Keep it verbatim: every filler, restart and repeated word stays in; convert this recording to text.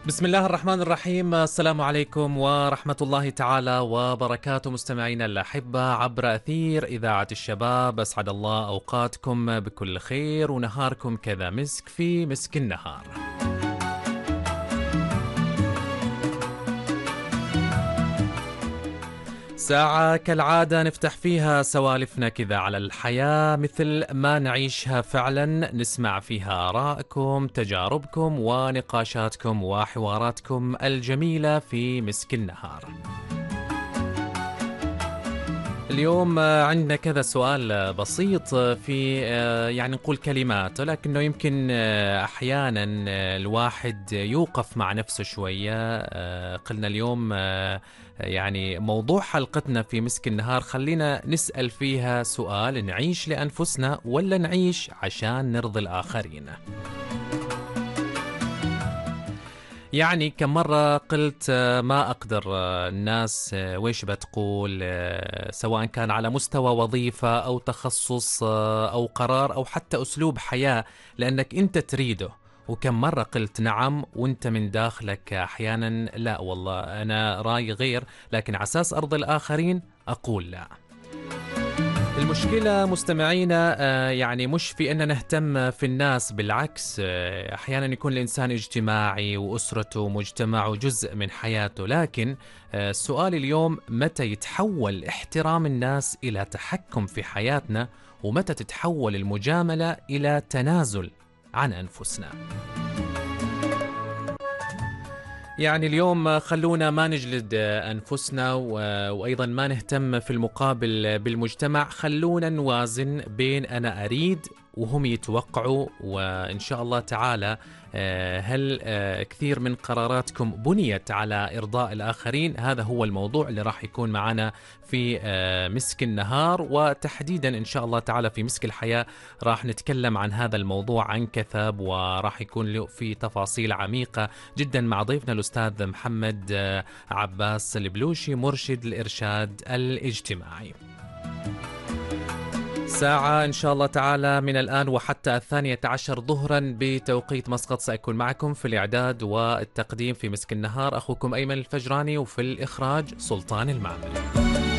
بسم الله الرحمن الرحيم. السلام عليكم ورحمة الله تعالى وبركاته مستمعينا الأحبة عبر أثير إذاعة الشباب. أسعد الله أوقاتكم بكل خير ونهاركم كذا مسك في مسك النهار. ساعة كالعادة نفتح فيها سوالفنا كذا على الحياة مثل ما نعيشها فعلا، نسمع فيها آرائكم، تجاربكم ونقاشاتكم وحواراتكم الجميلة في مسك النهار. اليوم عندنا كذا سؤال بسيط في يعني نقول كلمات، ولكنه يمكن أحيانا الواحد يوقف مع نفسه شوية. قلنا اليوم يعني موضوع حلقتنا في مسك النهار خلينا نسأل فيها سؤال: نعيش لأنفسنا ولا نعيش عشان نرضي الآخرين؟ يعني كم مرة قلت ما أقدر الناس ويش بتقول، سواء كان على مستوى وظيفة أو تخصص أو قرار أو حتى أسلوب حياة، لأنك أنت تريده. وكم مرة قلت نعم وانت من داخلك أحيانا لا والله أنا رأي غير، لكن على أساس أرضي الآخرين أقول لا. المشكلة مستمعينا آه، يعني مش في أن نهتم في الناس، بالعكس. آه، أحيانا يكون الإنسان اجتماعي وأسرته ومجتمعه جزء من حياته، لكن آه، السؤال اليوم: متى يتحول احترام الناس إلى تحكم في حياتنا؟ ومتى تتحول المجاملة إلى تنازل عن أنفسنا؟ يعني اليوم خلونا ما نجلد أنفسنا وأيضا ما نهتم في المقابل بالمجتمع، خلونا نوازن بين أنا أريد وهم يتوقعوا. وإن شاء الله تعالى هل كثير من قراراتكم بنيت على إرضاء الآخرين؟ هذا هو الموضوع اللي راح يكون معنا في مسك النهار، وتحديدا إن شاء الله تعالى في مسك الحياة راح نتكلم عن هذا الموضوع عن كثب، وراح يكون له في تفاصيل عميقة جدا مع ضيفنا الأستاذ محمد عباس البلوشي، مرشد الإرشاد الاجتماعي. ساعة إن شاء الله تعالى من الآن وحتى الثانية عشر ظهرا بتوقيت مسقط سأكون معكم في الإعداد والتقديم في مسك النهار. أخوكم أيمن الفجراني، وفي الإخراج سلطان المعمل.